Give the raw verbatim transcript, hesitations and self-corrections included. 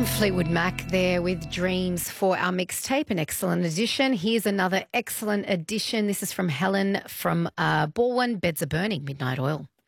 Fleetwood Mac there with Dreams for our mixtape, an excellent addition. Here's another excellent addition. This is from Helen from uh, Balwyn, Beds Are Burning, Midnight Oil.